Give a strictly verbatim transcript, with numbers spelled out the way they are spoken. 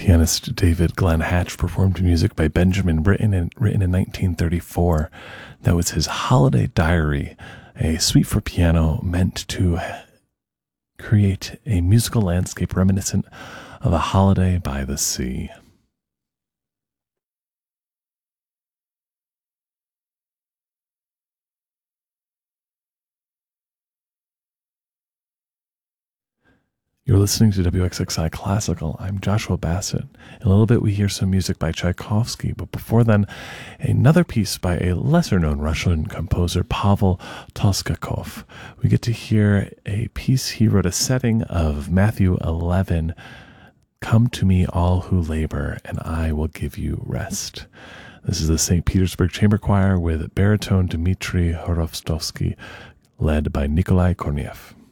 Pianist David Glenn Hatch performed music by Benjamin Britten and written in nineteen thirty-four. That was his Holiday Diary, a suite for piano meant to create a musical landscape reminiscent of a holiday by the sea. You're listening to W X X I Classical. I'm Joshua Bassett. In a little bit, we hear some music by Tchaikovsky, but before then, another piece by a lesser-known Russian composer, Pavel Toskakov. We get to hear a piece he wrote, a setting of Matthew eleven, "Come to me, all who labor, and I will give you rest." This is the Saint Petersburg Chamber Choir with baritone Dmitry Horovstovsky, led by Nikolai Korniev.